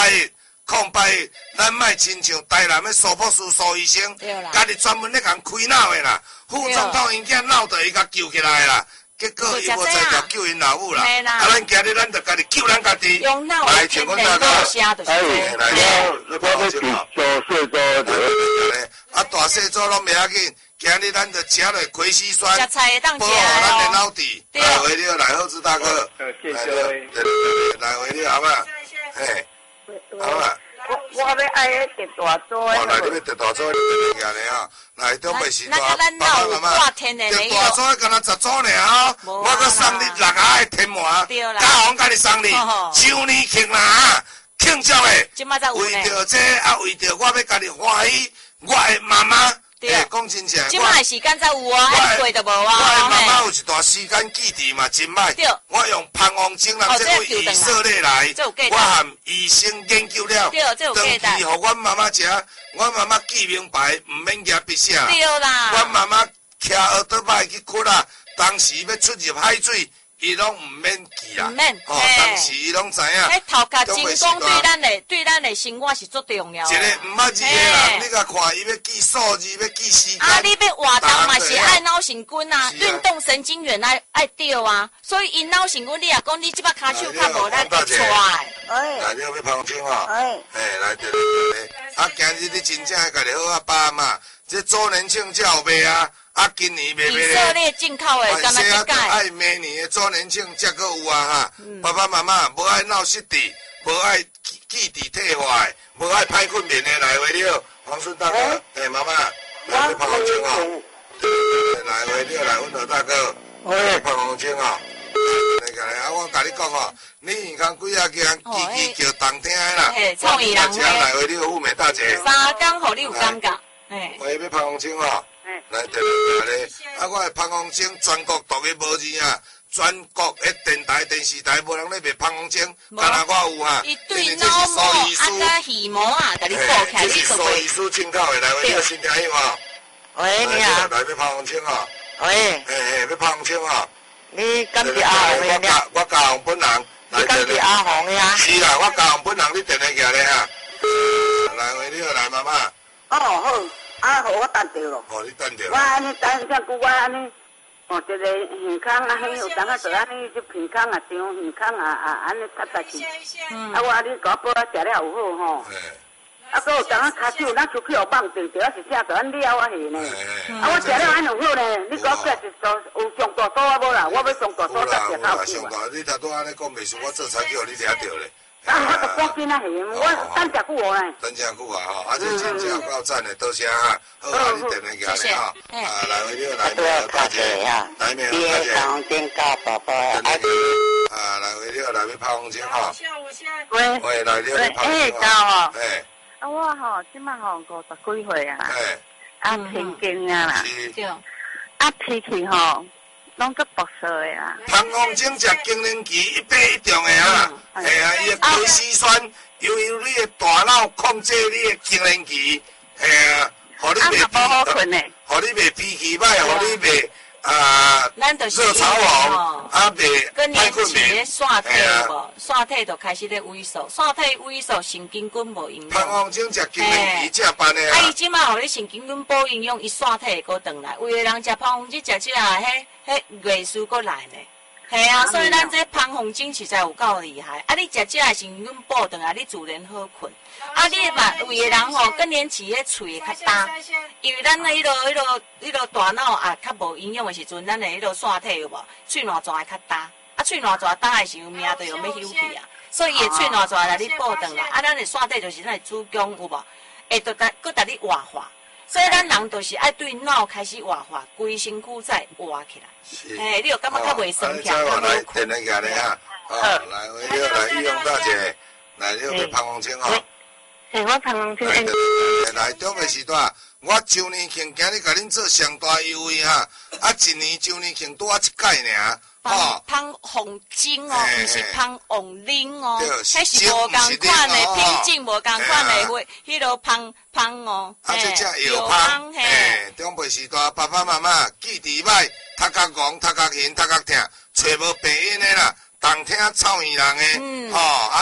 08咱莫亲像台南的苏博士苏医生，家己专门咧共开脑的啦。副总统因囝脑袋伊甲救起来啦，结果伊无才调救因老母啦。啊，咱今日咱就家己救咱家己。来，请问大家，来，你帮我请好。啊，大细组拢袂要紧。今日咱就吃落葵西酸，保护咱的脑底。来回了，来好子大哥，来回了，好嘛？嘿，好嘛？ 我要爱得大组的。 来，你要得大组的，你来哈。来，中北时代，爸爸妈妈，得大组的，敢若10组尔哈。我搁送你6下的天麻，嘉宏甲你送你周年庆啦，庆祝的。为着这啊，为着我要甲你欢喜，我的妈妈。讲真正， 即摆时间才有啊，还过就无啊。 我的妈妈有一段时间记忆嘛真歹，我用芳芳精人这位以色列来，我和医生研究了，长期互阮妈妈食，阮妈妈记明白，唔免夹笔写。 对啦。 阮妈妈骑奥多麦去窟啦，当时要出入海水。伊拢唔免记啊，当时伊拢知影。 迄头壳真讲对咱的生活是足重要。 一个唔捌字的人，你甲看，伊要记数字，要记时间。 啊，你要活动嘛是爱脑神经啊，运动神经元爱对啊，所以因脑神经你也讲你即摆骹手较无咱会错诶。 来，你要芳清哦。来对。啊，今日你真正家己好啊，爸妈，这周年庆才有卖啊。啊，今年卖咧， 以色列进口的，敢若一届。 爱明年的周年庆才阁有啊哈！爸爸妈妈无爱闹失智，无爱记忆退化，无爱歹困眠的来回了。黄顺大哥，妈妈，来泡红青哦。来回了，来阮老大哥，泡红青哦。来，我甲你讲哦，你耳孔几啊件，叽叫动听的啦。 创意人来回了，富美大姐。 3工互你有感觉。 喂，要泡红青哦。来，来，啊！我的芳芳精全国独一无二啊！全国的电台、电视台无人咧卖芳芳精，敢若我有哈。 伊对脑膜啊，甲耳膜啊，甲你补起来， 你做。这是苏医师进口的，来，你有身体有无？ 喂，你好。 来，要芳芳精哦。 喂。 要芳芳精哦。 你敢是阿红的了？ 我嘉宏本人。 你敢是阿红的呀？ 是啦，我嘉宏本人，你电话过来哈。来，你好，来，妈妈。 哦，好。啊，互我等着咯。 你等着。 我安尼等遮久，我安尼，一个耳孔啊，迄有当啊做安尼，就鼻孔啊，张耳孔啊，安尼擦擦去。啊，我你甲我补啊，食了有好吼。啊，搁有当啊骹手，咱出去有放定，主要是啥做咱了啊下呢。啊，我食了安有好呢，你讲这是有上大数啊无啦？我要上大数才食头上大，你头拄安尼讲袂输，我做菜叫你掠着咧。 啊，我都赶紧啊下，我等遮久哦呢。 等遮久啊吼，啊这真正够赞的，多谢哈。好，你电话过来哈。来回了，来大姐，来没有大姐？ 芳精教宝宝来回了，来要泡红精哈。喂，来了，泡红精哈。啊，我吼，即摆吼50几岁啊。啊，偏见啊啦。啊，脾气吼。拢个薄色的啊！ 芳芳精食更年期100以上的啊，系啊，伊的葵西酸由于你的大脑控制你的更年期，系啊，互你袂互你袂脾气歹，互你袂热潮红，啊袂歹困眠。散体无，散体就开始咧萎缩，散体萎缩，神经根无营养。 芳芳精食更年期正办的啊！ 伊即马互你神经根补营养，伊散体会搁转来。有的人食芳芳精食即下迄月事搁来呢。系啊，所以咱这芳芳精实在有够厉害。啊，你食即下神经根补转来，你自然好困。啊，你嘛有的人吼更年期迄喙会较干，因为咱的迄个大脑啊较无营养的时阵，咱的迄个腺体有无？喙烂蛇会较干，啊喙烂蛇干的时候命就用要休去啊，所以伊的喙烂蛇来你补转来，啊咱的腺体就是咱的子宫有无？会搁甲你活化，所以咱人就是爱对脑开始活化，规身躯再活起来。你就感觉较袂酸痛，较无困。 来，电话来哈，来，回了，来，玉荣大姐，来，你要芳芳精哈。 我芳芳精。 来，中个时段，我周年庆今日甲恁做上大优惠哈，啊，一年周年庆拄啊一届尔。 芳芳精哦，毋是芳芳啉哦，迄是无共款的品种，无共款的花，迄落芳哦。 啊，这只药芳，中辈时代爸爸妈妈记忆歹，头壳戆，头壳晕，头壳痛，找无病因的啦，动听臭耳人的，啊，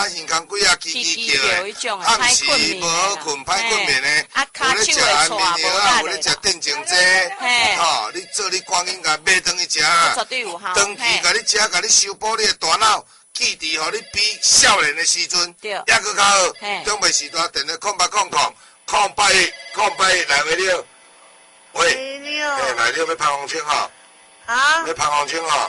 啊，耳孔鬼啊，叽叽叫的，暗时无好困，歹困眠的，有咧食安眠药啊，有咧食镇静剂，吼，你做你观音甲买转去食，长期甲你食，甲你修补你的大脑。记忆，互你比少年的时阵，还佫较好。中袂时代电咧0800088108来回了。喂，来了要拍风清吼。啊？要拍风清吼。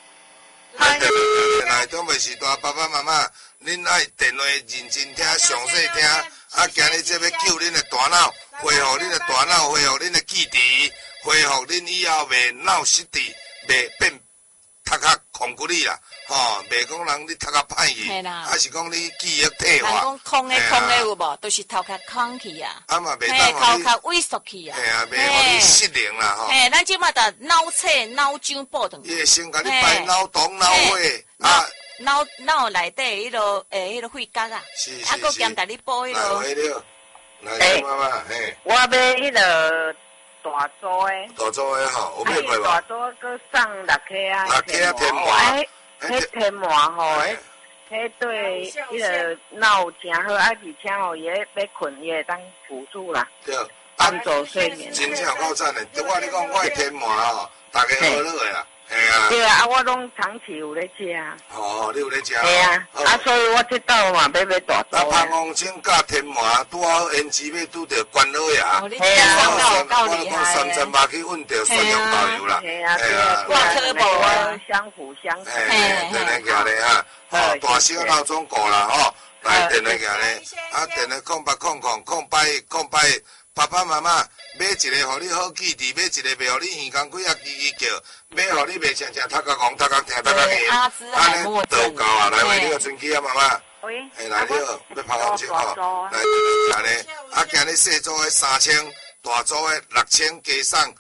来中袂时代爸爸妈妈，恁爱电话认真听，详细听。啊，今日这要救恁的大脑，恢复恁的大脑，恢复恁的记忆，恢复恁以后袂脑失智，袂变读较空骨力啦。吼，袂讲人你读较歹去，还是讲你记忆退化。 讲空的有无？都是头壳空去啊。 啊嘛，袂当头壳萎缩去啊。 嘿啊，袂互你适应啦吼。 嘿，咱即马着脑测、脑浆补上。 伊会先甲你排脑洞、脑火啊。 脑内底迄个迄个肺角啊。 是。 啊，佮兼带你补迄个。 来，妈妈，嘿。 我买迄个。大组诶， 大组诶吼，有买过无？ 大组佮送6克啊， 天麻， 迄天麻吼，迄对迄个脑真好，而且吼伊要困伊会当辅助啦， 对， 帮助睡眠。 真正够赞诶！对我你讲，我天麻吼，大家好乐诶啦。系啊， 对啊，我拢长期有咧食啊。 哦，你有咧食？ 系啊，所以我这道嘛要大组。 那潘公清甲天麻拄好胭脂要拄着关老爷。 系啊，够厉害。 我3巴去运着蒜蓉豆油啦。 系啊， 挂科无啊， 相辅相成。 电来行咧哈，吼大小闹钟过啦吼，来电来行咧，啊电来0800088108，爸爸妈妈。买一个，互你好记忆；买一个，袂互你耳孔鬼啊叽叽叫；买互你袂常常头壳戆、头壳疼、头壳硬。安尼都够啊！来，喂，你个春熙啊，妈妈。 喂。 来了，要拍风筝吼。来，安尼，啊，今日小组的3000，大组的6000，加送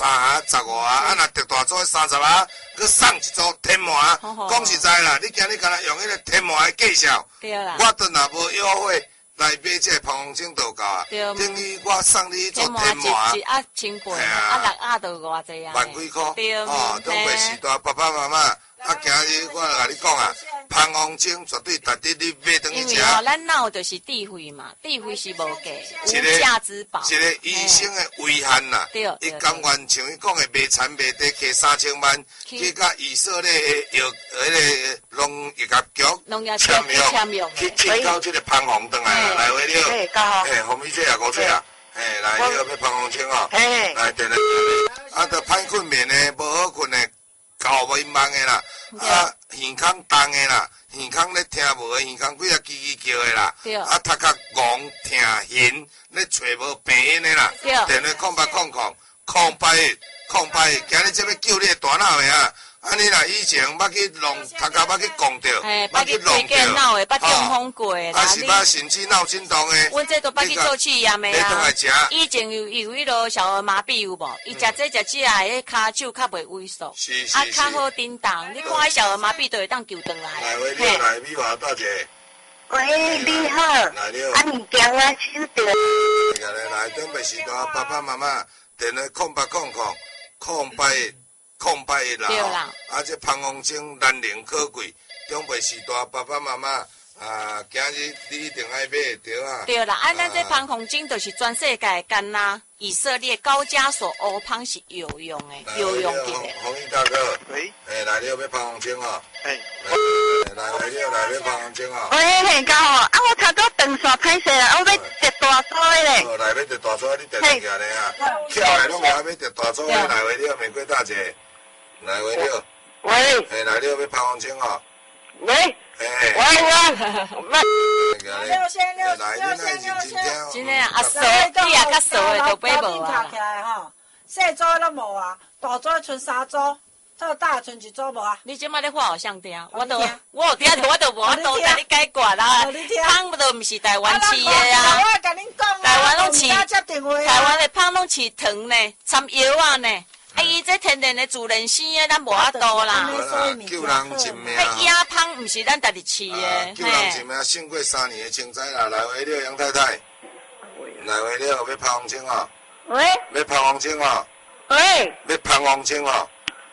35啊！啊，若得大组的30啊，佮送一组天麻。讲实在啦，你今日敢若用迄个天麻的介绍，我都若无优惠。来买这芳风筝都够啊！等于我送你做天麻， 一啊千八，啊6啊都偌济啊！ 万几块，哦，东北时代爸爸妈妈，啊，今日我甲你讲啊，芳风筝绝对值得你买回去食。 因为哦，咱脑就是智慧嘛，智慧是无价，无价之宝。 一个医生的遗憾呐，伊甘愿像伊讲的卖田卖地，摕3000万去甲以色列的药迄个农业局签约，去进口这个芳风回来啦，来回了。嘿，红米这也5册啊，嘿，来了要芳风筝哦，来电来，啊，着歹困眠的，无好困的，搞迷茫的啦，啊，耳孔重的啦。耳孔咧听无的，耳孔鬼啊叽叽叫的啦，啊头壳戆疼晕，咧找无病因的啦，电话0800088108，今日这要救你的大脑的啊！啊你若以前捌去弄头壳，捌去讲着，捌去弄着， 捌中风过啦， 啊是捌甚至脑震荡的， 阮这都捌去做试验的啊。以前有迄个小儿麻痹有无？伊食这食迄骹手较袂萎缩，啊较好叮当。你看迄小儿麻痹都会当救转来。 来喂，你来美华大姐。 喂，你好。来了。啊，物件我收到。 来，准备时代爸爸妈妈电话0800088108啦，啊，这芳风筝难能可贵，长辈时代爸爸妈妈啊，今日你一定爱买对啊。 对啦，啊，咱这芳风筝就是全世界干啦，以色列高加索欧芳是有用的，有用的。 红衣大哥， 喂， 来了要芳风筝哦。来了要芳风筝哦。 喂，很高哦，啊，我头拄长线歹势啊，我要折大组的咧。 来要折大组，你折起来咧啊！跳来拢要折大组的，来回了玫瑰大姐。来回了， 喂， 来了要芳风筝哦。 喂，喂， 真诶啊，熟你啊，较熟诶都买无啊。 小组拢无啊，大组剩3组，较大剩1组无啊。 你即摆咧话互相听，我有听，我都无法度甲你解决啦。芳都毋是台湾饲诶啊，台湾拢饲，台湾诶芳拢饲糖呢，掺药啊呢。啊！伊这天然的自然生的，咱无法度啦。 救人一命。 野芳毋是咱家己饲的。 救人一命胜过3年的青菜啦！来回了杨太太，来回了要芳风筝哦。 喂。 要芳风筝哦。 喂。 要芳风筝哦。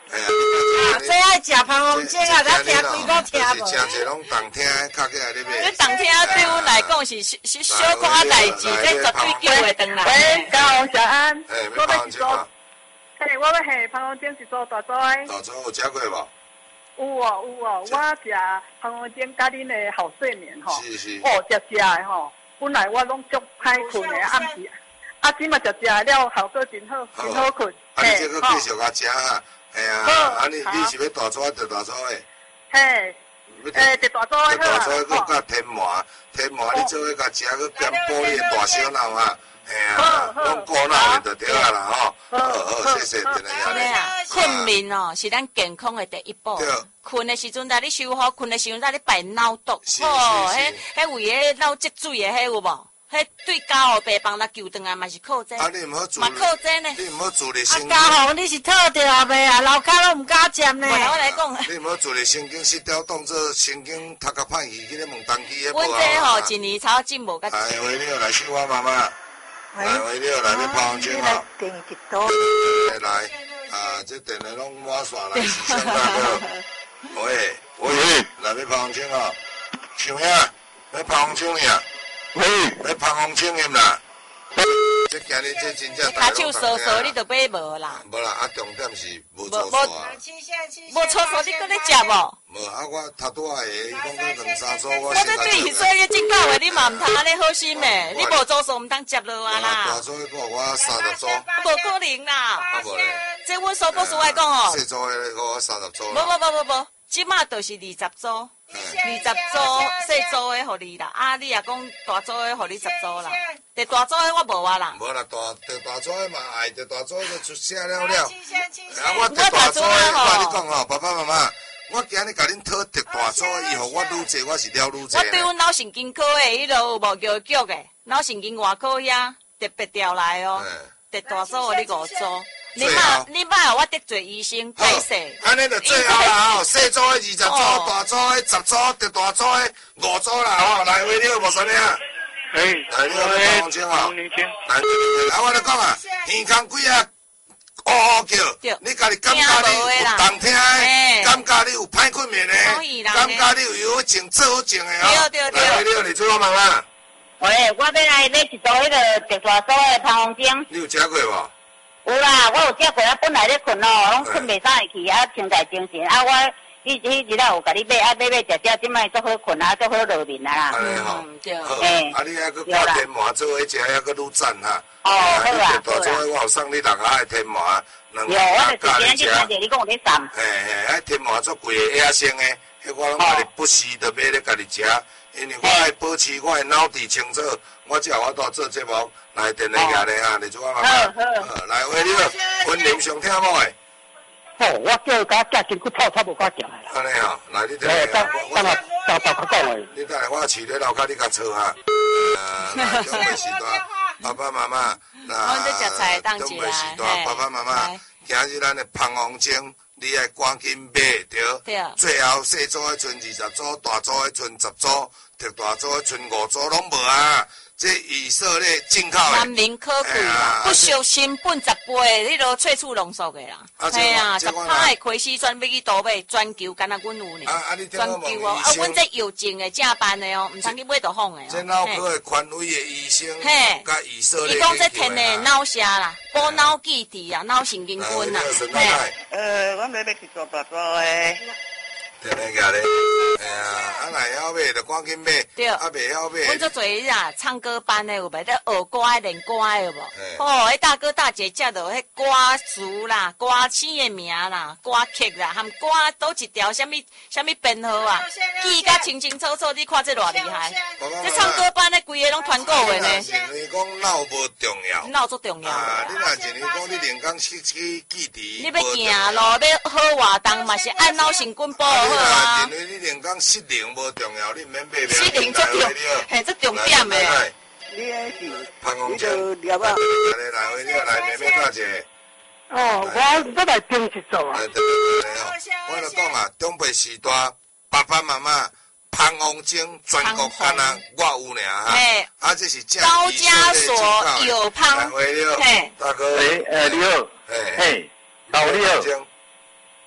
最爱食芳芳煎啊，咱听几个听无？ 真侪拢动听，较起来你买。 这动听对阮来讲是小可代志，这绝对叫会转来。 喂，高雄小安， 我要做， 嘿，我要下芳芳煎是做大做诶。 大做有食过无？ 有哦，我食芳芳煎甲恁的好睡眠吼。 是。 哦，食的吼，本来我拢足歹困的，暗时。即嘛食了，效果真好，真好困。 你这个继续甲食啊，哎呀，你是要大做着大做诶？ 嘿，着大做诶好啊。 大做个甲天麻你做伙甲食个变玻璃大小脑啊，哎呀，拢过脑的就对啊啦吼。好，谢谢，真的啊。困眠哦，是咱健康的第一步。困的时阵，带你修好；困的时阵，带你排脑毒。哦，迄为迄脑积水的迄有无？迄对家后白帮他救回来嘛是靠这， 你唔好做， 嘛靠这呢。 你唔好做你神经。 家后你是套掉袂啊？楼骹拢唔敢接呢。 我来讲， 你唔好做你神经失调，当做神经头壳歹去，去咧问当机的。 阮这吼一年才进步个。 哎，喂，你好，来秀花妈妈。喂，你好，来要泡红酒啊。来，这电话拢满线来，是上大哥。喂，来要泡红酒啊。想呀，要泡红酒呀。要芳芳清饮啦，这今日这真正大手扫扫你就买无啦。 无啦，重点是无做煞。 无做煞你搁咧食无？ 无我头拄仔伊讲个2-3组，我先来做。所以真够诶，你嘛唔通安尼好心诶，你无做煞唔通接落啊啦。 大组个我30组。 无可能啦。 无咧。 这阮所保守来讲哦。 细组诶，我30组。 无，即马就是20组。20组细组的互你啦，你也讲大组的互你10组啦，第大组的我无啊啦。 无啦，大组的嘛爱，第大组就出声了。我第大组的，我跟你讲吼，爸爸妈妈，我今日甲恁讨第大组的，以后我愈济我是了愈济。 我对阮脑神经科的迄落有无教育的，脑神经外科遐特别调来哦，第大组的你5组。你莫我得罪医生解释。 安尼就最好啦吼，细组的20组，大组的10组，第大组的5组啦吼。来，喂，你好，无啥物啊？来，你好，芳芳清啊。来，我来讲啊，耳孔鬼啊，叫，你家己感觉你有动听的，感觉你有歹困眠的，感觉你有静做好静的哦。对。来，喂，你好，你做我妈妈。 喂，我要来买一组迄个第大组的芳芳精。 你有食过无？ 有啦，我有食过，本来咧困哦，拢困袂上去，清在精神。我迄日有甲你买，食，即摆足好困足好落眠啦。 安尼吼， 对。 你还佫挂天麻做伙食，还佫愈赞哈。 好啊。 大做伙我有送你6盒的天麻，2盒加你食。有，我就是今日你讲有咧送。 迄天麻足贵的野生的，迄我拢家己不时就买咧家己食，因为我爱保持我的脑底清楚，我才有法度做节目。来电话下咧哈，你做我妈妈。来，喂，你好，婚礼上听无诶？ 我叫甲食金骨泡，差无甲食啦。 安尼吼，来你等下， 我讲诶。 你等下我饲咧楼骹，你甲坐哈。来，中午时段，爸爸妈妈，中午时段，爸爸妈妈，今日咱的芳芳精，你爱赶紧买对。最后细组的剩20组，大组的剩10组，特大组的剩5组，拢无啊。这以色列进口的， 难民可贵啦，不锈锌苯10倍，迄落萃取浓缩的啦。系啊，10趴的开始专要去倒买，全球敢若阮有呢。全球哦，阮这有证的正版的哦，唔通去买倒仿的哦。 这脑科的权威的医生，甲以色列。 伊讲这天的脑虾啦，补脑基底啊，脑神经菌啦。 我买去做大做的。 天天家咧，来晓买就赶紧买，袂晓买。 阮做侪啦，唱歌班的有袂？咧学歌练歌的有无？迄大哥大姐食到迄歌词啦、歌星的名啦、歌曲啦，含歌倒一条什么编号啊，记甲清清楚楚，你看这偌厉害！这唱歌班的规个拢团购的呢。 认为讲脑无重要， 脑足重要。 你若认为讲你连讲去记伫， 你要行路要好活动嘛是按脑神经保。 认为你连讲失灵无重要，你免买。 失灵最重，嘿，最重点的。 你那是潘公正，来，你来妹妹大姐。 我来听一首啊。 我就讲啊，中北时代爸爸妈妈潘公正全国敢若我有尔哈。这是高加索有潘。 嘿，大哥。 你好。 老你好。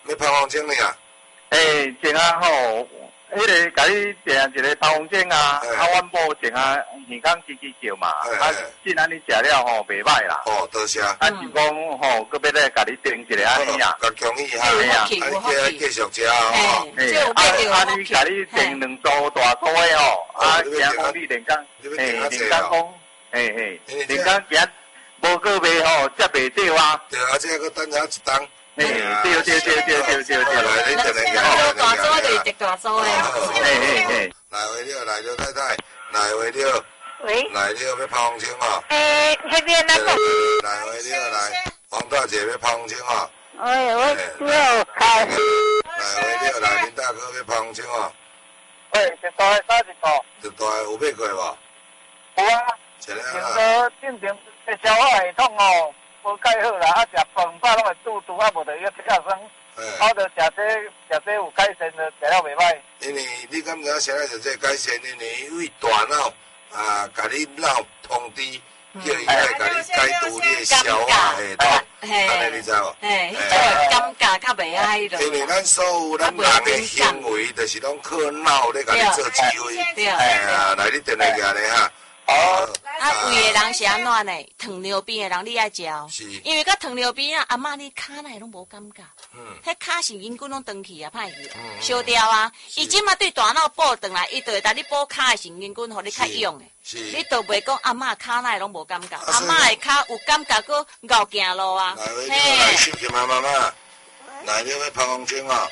要拍风筝呢啊？ 前啊吼，迄个甲你订一个拍风筝啊，阮某前啊耳孔吱吱叫嘛，既然你食了吼，袂歹啦。 哦，多谢。 是讲吼，搁要来甲你订一个安尼啊。 甲强意哈，继续食吼。 你甲你订2组大组的吼，惊讲你连讲，连讲讲，连讲行无过卖吼，才袂对啊。 对啊，这个等下一档。 对， 来，你进来讲。大组就是一大组的。 来回了太太，来回了。 喂。 来了要拍风筝哦。 迄边那个。 来回了来，王大姐要拍风筝哦。 我要开。 来回了来，林大哥要拍风筝哦。 喂，一大的啥一套？ 一大的有买过无？ 有啊。 正常的消化系统哦。无介好啦，食饭饱拢会肚肚，无就要吃较酸。我着食这有改善的，食了袂歹。 因为你敢知现在就这改善，因为为大脑甲你脑通知，叫伊来甲你解除你的消化系统，安尼你知无？ 感觉较袂歹咯。 因为咱所有咱人的行为，就是拢靠脑咧甲你做指挥。来你电话举咧哈。 胃的人是安怎呢？糖尿病的人你爱食哦，因为甲糖尿病啊，阿嬷你骹内拢无感觉，迄骹神经根拢断去啊，歹去，烧掉啊。伊即马对大脑补转来，伊就会带你补骹的神经根，互你较用的。你都袂讲阿嬷骹内拢无感觉，阿嬷的骹有感觉，佫熬行路啊。 来，收起妈妈，来了要拍风筝哦。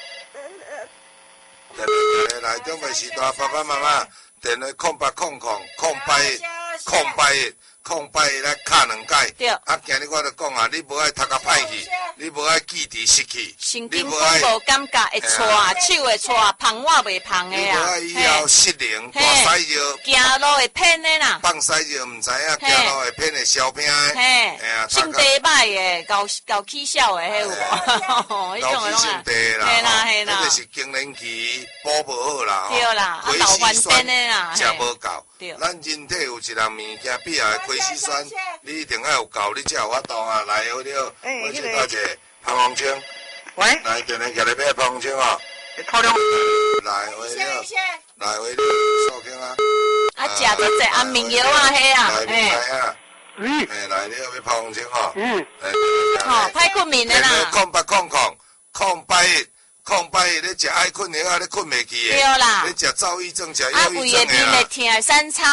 来，中卫时代爸爸妈妈。电话0800来敲2摆。 对。 今日我就讲啊，你无爱读甲歹去，你无爱记忆失去， 神经根无感觉会错，手会错，芳我袂芳的啊。 你无爱以后失灵，大屎尿， 行路会偏的啦。 放屎尿唔知影，行路会偏的小偏的。 性地歹的，搞起笑的，迄有无？ 搞起性地啦， 嘿啦， 这个是更年期补无好啦。 对啦， 亏死酸的啦， 食无够。咱人体有一项物件，比下亏死酸，你一定要有够，你才有法度啊！来好了，我请大姐拍风筝。 喂。 来，电话举咧要拍风筝哦。来回了，来回了，收听啊。 食得济安眠药啊，迄啊。 来啊。来了要拍风筝哦。 好，歹困眠的啦。 0800，你食爱困药啊，你困袂去的。 对啦。 你食躁郁症，食忧郁症的啊。 胃的面会痛，三叉。